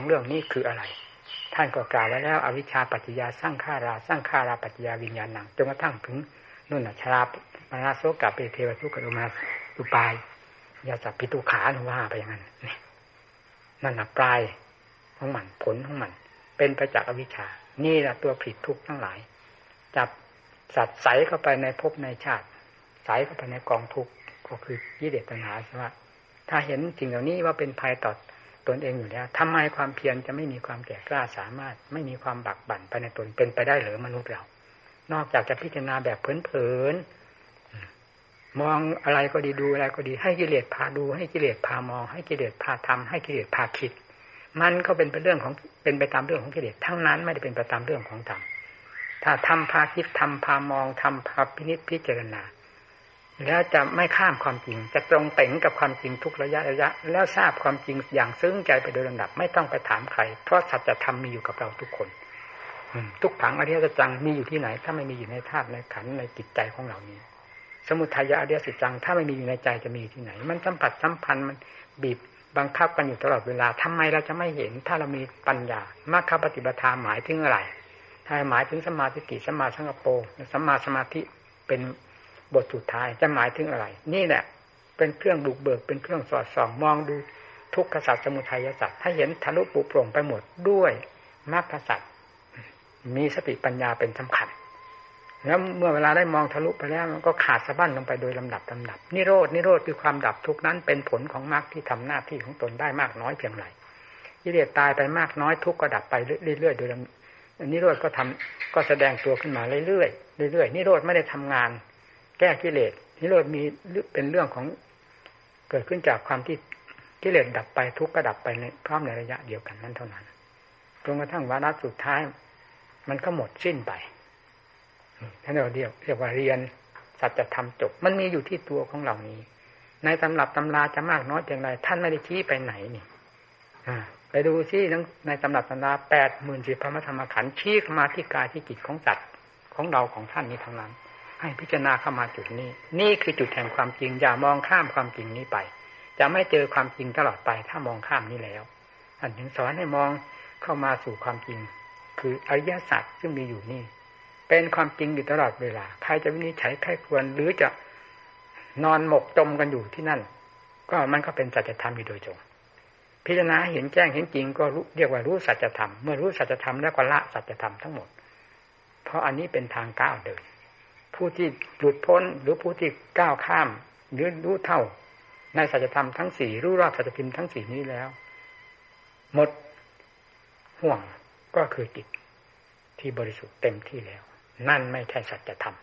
ของเรื่องนี้คืออะไรท่านก็กล่าวไว้แล้วอวิชชาปัจจยาสร้างขาราปัจจยาวิญญาณังจนกระทั่งถึงนู่นน่ะชรามานาโสกะเปเทวทุกขโทมาอุปายยาสัพพิตุขานุว่าไปอย่างนั้นนี่นั่นน่ะปลายของมันผลของมันเป็นไปจากอวิชชานี่แหละตัวผิดทุกข์ทั้งหลายจับสัตว์ใสเข้าไปในภพในชาติใสเข้าไปในกองทุกข์ก็คือกิเลสตัณหาใช่ไหมถ้าเห็นสิ่งเหล่านี้ว่าเป็นภัยต่อตนเองอยู่แล้วทำไมความเพียรจะไม่มีความแก่กล้าสามารถไม่มีความบักบั่นไปในตนเป็นไปได้หรือมนุษย์เรานอกจากจะพิจารณาแบบเผินๆมองอะไรก็ดีดูอะไรก็ดีให้กิเลสพาดูให้กิเลสพามองให้กิเลสพาทำให้กิเลสพาคิดมันก็เป็นไปเรื่องของเป็นไปตามเรื่องของกิเลสทั้งนั้นไม่ได้เป็นไปตามเรื่องของธรรมถ้าทำพาคิดทำพามองทำพาพินิจพิจารณาแล้วจะไม่ข้ามความจริงจะตรงเต่งกับความจริงทุกระยะแล้วทราบความจริงอย่างซึ้งใจไปโดยลำดับไม่ต้องไปถามใครเพราะสัจธรรมมีอยู่กับเราทุกคนทุกขังอริยสัจจังมีอยู่ที่ไหนถ้าไม่มีอยู่ในธาตุในขันธ์ในจิตใจของเรานี้สมุทัยอริยสัจจังถ้าไม่มีอยู่ในใจจะมีที่ไหนมันสัมผัสสัมพันธ์มันบีบบังคับกันอยู่ตลอดเวลาทำไมเราจะไม่เห็นถ้าเรามีปัญญามรรคปฏิปทาหมายถึงอะไรถ้าหมายถึงสมาธิสัมมาสังกัปโปสัมมาสมาธิเป็นบทสุดท้ายจะหมายถึงอะไรนี่แหละเป็นเครื่องบุกเบิกเป็นเครื่องสอดส่องมองดูทุกขสัจสมุทัยสัจถ้าเห็นทะลุปุโปร่งไปหมดด้วยมรรคสัจมีสติปัญญาเป็นสำคัญแล้วเมื่อเวลาได้มองทะลุไปแล้วมันก็ขาดสะบั้นลงไปโดยลำดับนิโรธคือความดับทุกข์นั้นเป็นผลของมรรคที่ทำหน้าที่ของตนได้มากน้อยเพียงไรกิเลสตายไปมากน้อยทุกข์ก็ดับไปเรื่อยๆโดยนิโรธก็แสดงตัวขึ้นมาเรื่อยๆนิโรธไม่ได้ทำงานแก้กิเลสนิโรธมีเป็นเรื่องของเกิดขึ้นจากความที่กิเลสดับไปทุกข์ก็ดับไปในพร้อมในระยะเดียวกันนั้นเท่านั้นจนกระทั่งวาระสุดท้ายมันก็หมดสิ้นไปท่านเรียกว่าเรียนสัจธรรมจบมันมีอยู่ที่ตัวของเรานี้ในตำรับตำราจะมากน้อยเพียงไรท่านไม่ได้ชี้ไปไหนนี่ไปดูซิในตำรับตำรา 84,000 พระธรรมขันธ์ชี้เข้ามาที่กายที่จิตของสัตว์ของเราของท่านนี้ทั้งนั้นให้พิจารณาเข้ามาจุดนี้นี่คือจุดแห่งความจริงอย่ามองข้ามความจริงนี้ไปจะไม่เจอความจริงตลอดไปถ้ามองข้ามนี้แล้วท่านถึงสอนให้มองเข้ามาสู่ความจริงคืออริยสัจซึ่งมีอยู่นี่เป็นความจริงอยู่ตลอดเวลาใครจะวินิจฉัยใครควรหรือจะนอนหมกจมกันอยู่ที่นั่นก็มันก็เป็นสัจธรรมอยู่โดยตรงพิจารณาเห็นแจ้งเห็นจริงก็เรียกว่ารู้สัจธรรมเมื่อรู้สัจธรรมแล้วก็ละสัจธรรมทั้งหมดเพราะอันนี้เป็นทางก้าวเดินผู้ที่หลุดพ้นหรือผู้ที่ก้าวข้ามหรือรู้เท่าในสัจธรรมทั้งสี่รู้รอบสัจธรรมทั้งสี่นี้แล้วหมดห่วงก็คือจิตที่บริสุทธิ์เต็มที่แล้วนั่นไม่ใช่สัจธรรม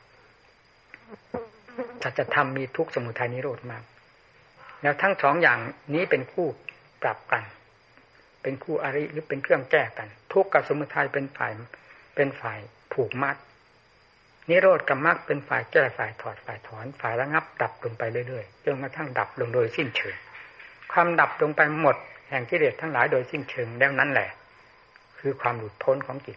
สัจธรรมมีทุกข์สมุทัยนิโรธมากแล้วทั้งสองอย่างนี้เป็นคู่ปรับกันเป็นคู่อริหรือเป็นเครื่องแก้กันทุกข์กับสมุทัยเป็นฝ่ายผูกมัดนิโรธกับมรรคเป็นฝ่ายแก้ฝ่ายถอดฝ่ายถอนฝ่ายระงับดับลงไปเรื่อยๆจนกระทั่งดับลงโดยสิ้นเชิงความดับลงไปหมดแห่งกิเลสทั้งหลายโดยสิ้นเชิงแล้วนั้นแหละคือความหลุดพ้นของจิต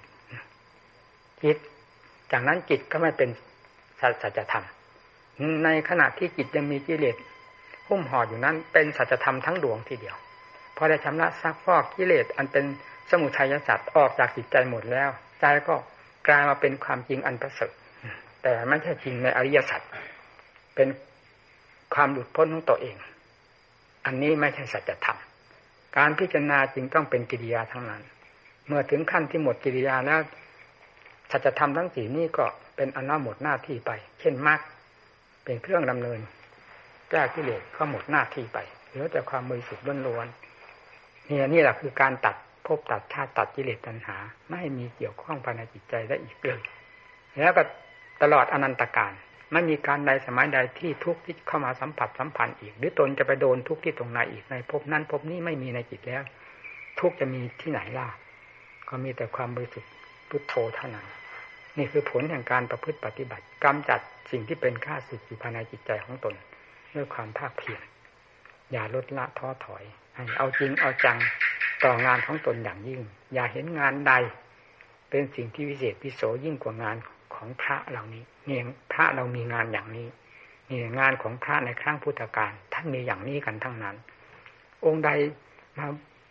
จากนั้นจิตก็ไม่เป็นสัจธรรมในขณะที่จิตยังมีกิเลสหุ้มห่ออยู่นั้นเป็นสัจธรรมทั้งดวงทีเดียวพอได้ชำระซักฟอกกิเลสอันเป็นสมุทัยสัจออกจากจิตใจหมดแล้วใจก็กลายมาเป็นความจริงอันประเสริฐแต่ไม่ใช่จริงในอริยสัจเป็นความหลุดพ้นของตัวเองอันนี้ไม่ใช่สัจธรรมการพิจารณาจึงต้องเป็นกิริยาทั้งนั้นเมื่อถึงขั้นที่หมดกิริยาแล้วสัจธรรมทั้งสี่นี้ก็เป็นอันว่าหมดหน้าที่ไปเช่นมรรคเป็นเครื่องดำเนินแก้กิเลสก็หมดหน้าที่ไปเหลือแต่ความบริสุทธิ์ล้วนๆนี่แหละคือการตัดภพตัดชาติตัดกิเลสตัณหาไม่มีเกี่ยวข้องภายในจิตใจได้อีกเลยแล้วก็ตลอดอนันตกาลไม่มีการใดสมัยใดที่ทุกข์ที่เข้ามาสัมผัสสัมพันธ์อีกหรือตนจะไปโดนทุกข์ที่ตรงไหนอีกในภพนั้นภพนี้ไม่มีในจิตแล้วทุกข์จะมีที่ไหนล่ะก็มีแต่ความบริสุทธิ์พุทโธเท่านั้นนี่คือผลแห่งการประพฤติปฏิบัติกำจัดสิ่งที่เป็นข้าศึกอยู่ภายในจิตใจของตนด้วยความภาคเพียรอย่าลดละท้อถอยเอาจริงเอาจังต่องานของตนอย่างยิ่งอย่าเห็นงานใดเป็นสิ่งที่วิเศษวิโสยิ่งกว่างานของพระเหล่านี้นี่พระเรามีงานอย่างนี้นี่งานของพระในครั้งพุทธกาลท่านมีอย่างนี้กันทั้งนั้นองค์ใดมา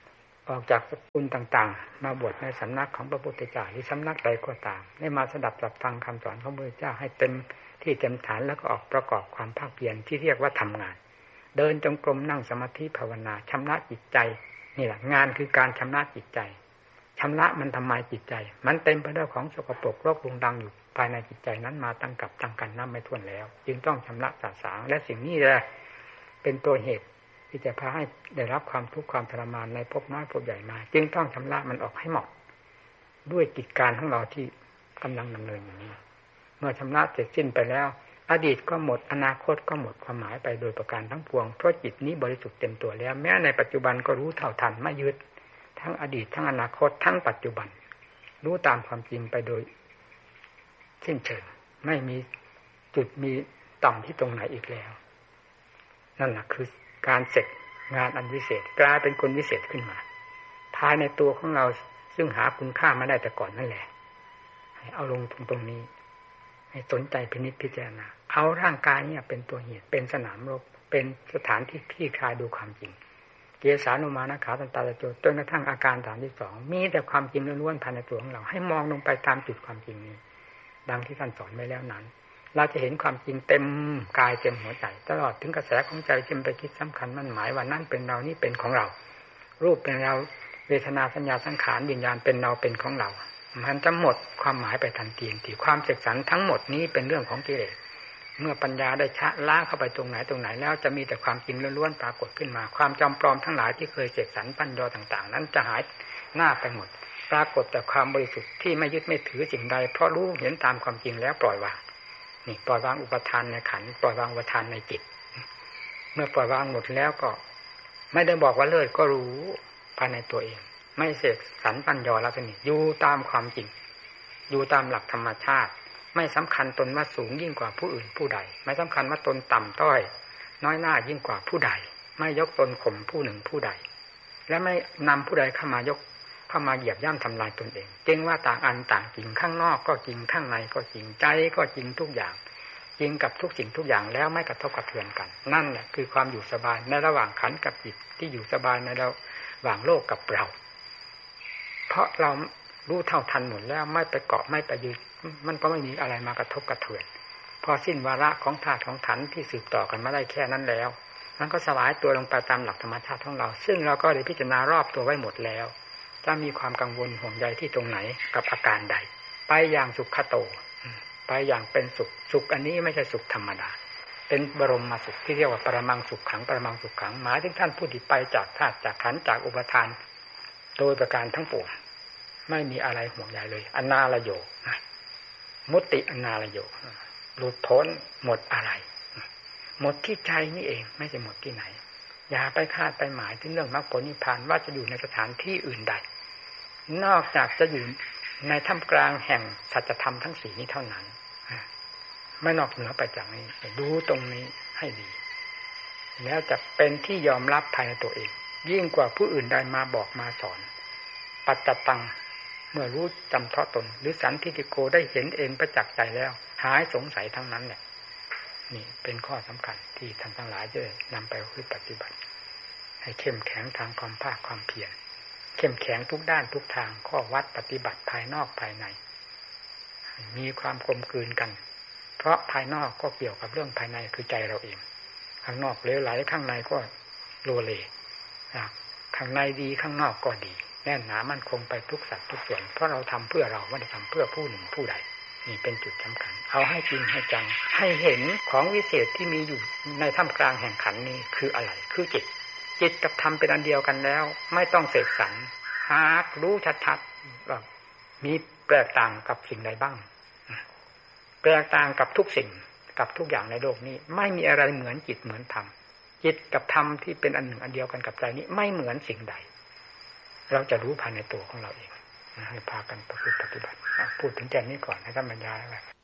ออกจากสกุลต่างๆมาบวชในสำนักของพระพุทธเจ้าหรือสำนักใดก็ตามได้มาสดับรับฟังคำสอนของพระพุทธเจ้าให้เต็มที่เต็มฐานแล้วก็ออกประกอบความภาคเพียรที่เรียกว่าทำงานเดินจงกรมนั่งสมาธิภาวนาชำระจิตใจนี่แหละงานคือการชำระจิตใจชำระมันทำไมจิตใจมันเต็มไปด้วยของสกปรกโรครุงรังอยู่ภายในจิตใจนั้นมาตั้งกับตั้งกันนับไม่ถ้วนแล้วจึงต้องชำระสะสางและสิ่งนี้แหละเป็นตัวเหตุที่จะพาให้ได้รับความทุกข์ความทรมานในภพน้อยภพใหญ่มาจึงต้องชำระมันออกให้หมดด้วยกิจการของเราที่กำลังดำเนินอย่างนี้เมื่อชำระเสร็จสิ้นไปแล้วอดีตก็หมดอนาคตก็หมดความหมายไปโดยประการทั้งปวงเพราะจิตนี้บริสุทธิ์เต็มตัวแล้วแม้ในปัจจุบันก็รู้เท่าทันไม่ยึดทั้งอดีตทั้งอนาคตทั้งปัจจุบันรู้ตามความจริงไปโดยสิ้นเชิงไม่มีจุดมีต่ำที่ตรงไหนอีกแล้วนั่นแหละคือการเสร็จงานอันวิเศษกลายเป็นคนวิเศษขึ้นมาภายในตัวของเราซึ่งหาคุณค่าไม่ได้แต่ก่อนนั่นแหละให้เอาลงตรงนี้ให้สนใจพิจารณาเอาร่างกายเนี่ยเป็นตัวเหตุเป็นสนามรบเป็นสถานที่คลี่คลายดูความจริงเกสานุมานะขาตันตาตะโจจนกระทั่งอาการ32มีแต่ความจริงล้วนๆภายในตัวของเราให้มองลงไปตามจุดความจริงนี้ดังที่ท่านสอนไว้แล้วนั้นเราจะเห็นความจริงเต็มกายเต็มหัวใจตลอดถึงกระแสของใจที่ไปคิดสำคัญมั่นหมายว่านั่นเป็นเรานี่เป็นของเรารูปเป็นเราเวทนาสัญญาสังขารวิญญาณเป็นเราเป็นของเรามันจะหมดความหมายไปทันทีที่ความเสกสรรทั้งหมดนี้เป็นเรื่องของกิเลสเมื่อปัญญาได้ชะล้างเข้าไปตรงไหนแล้วจะมีแต่ความจริงล้วนๆปรากฏขึ้นมาความจำปลอมทั้งหลายที่เคยเสกสรรปั้นยอต่างๆนั้นจะหายหน้าไปหมดปรากฏแต่ความบริสุทธิ์ที่ไม่ยึดไม่ถือสิ่งใดเพราะรู้เห็นตามความจริงแล้วปล่อยวางนี่ปล่อยวางอุปทานในขันธ์ปล่อยวางอุปทานในจิตเมื่อปล่อยวางหมดแล้วก็ไม่ได้บอกว่าเลิศก็รู้ภายในตัวเองไม่เสกสรรปั้นยอแล้วนี่อยู่ตามความจริงอยู่ตามหลักธรรมชาติไม่สำคัญตนว่าสูงยิ่งกว่าผู้อื่นผู้ใดไม่สำคัญว่าตนต่ำต้อยน้อยหน้ายิ่งกว่าผู้ใดไม่ยกตนข่มผู้หนึ่งผู้ใดและไม่นำผู้ใดเข้ามาเหยียบย่ำทำลายตนเองจึงว่าต่างอันต่างจริงข้างนอกก็จริงข้างในก็จริงใจก็จริงทุกอย่างจริงกับทุกสิ่งทุกอย่างแล้วไม่กระทบกระเทือนกันนั่นแหละคือความอยู่สบายในระหว่างขันธ์กับจิตที่อยู่สบายในระหว่างโลกกับเราเพราะเรารู้เท่าทันหมดแล้วไม่ไปเกาะไม่ไปยึดมันก็ไม่มีอะไรมากระทบกระเทือนพอสิ้นวาระของธาตุของขันธ์ที่สืบต่อกันมาได้แค่นั้นแล้วมันก็สลายตัวลงไปตามหลักธรรมชาติของเราซึ่งเราก็ได้พิจารณารอบตัวไว้หมดแล้วจะมีความกังวลห่วงใยที่ตรงไหนกับอาการใดไปอย่างสุขโตไปอย่างเป็นสุขอันนี้ไม่ใช่สุขธรรมดาเป็นบรมสุขที่เรียกว่าปรมังสุขขังปรมังสุขขังหมายถึงท่านผู้ที่ไปจากธาตุจากขันธ์จากอุปทานโดยประการทั้งปวงไม่มีอะไรห่วงใยเลยอนาลโยมุตติอนาลโยหลุดพ้นหมดอะไรหมดที่ใจนี่เองไม่ใช่หมดที่ไหนอย่าไปคาดไปหมายถึงเรื่องมรรคผลนิพพานว่าจะอยู่ในสถานที่อื่นใดนอกจากจะอยู่ในท่ามกลางแห่งสัจธรรมทั้งสี่นี้เท่านั้นไม่นอกเหนือไปจากนี้ดูตรงนี้ให้ดีแล้วจะเป็นที่ยอมรับภายในตัวเองยิ่งกว่าผู้อื่นใดมาบอกมาสอนปัจจตังเมื่อรู้จำเพาะตนหรือสันทิฏฐิโกได้เห็นเองประจักษ์ใจแล้วหายสงสัยทั้งนั้นแหละนี่เป็นข้อสำคัญที่ท่านทั้งหลายจะนำไปปฏิบัติให้เข้มแข็งทางความภาคความเพียรเข้มแข็งทุกด้านทุกทางข้อวัดปฏิบัติภายนอกภายในมีความกลมกลืนกันเพราะภายนอกก็เกี่ยวกับเรื่องภายในคือใจเราเองข้างนอกเลวไหลข้างในก็โลเลข้างในดีข้างนอกก็ดีแน่นหนามั่นคงไปทุกสัดทุกส่วนเพราะเราทำเพื่อเราไม่ได้ทำเพื่อผู้หนึ่งผู้ใดนี่เป็นจุดสำคัญเอาให้จริงให้จังให้เห็นของวิเศษที่มีอยู่ในท่ามกลางแห่งขันนี้คืออะไรคือจิตกับธรรมเป็นอันเดียวกันแล้วไม่ต้องเสกสรรหากรู้ชัดๆว่ามีแปลกต่างกับสิ่งใดบ้างแปลกต่างกับทุกสิ่งกับทุกอย่างในโลกนี้ไม่มีอะไรเหมือนจิตเหมือนธรรมจิตกับธรรมที่เป็นอันหนึ่งอันเดียวกันกับใจนี้ไม่เหมือนสิ่งใดเราจะรู้ภายในตัวของเราเองให้พากันประพฤติปฏิบัติพูดถึงแค่นี้ก่อนให้ท่านบรรยายไว้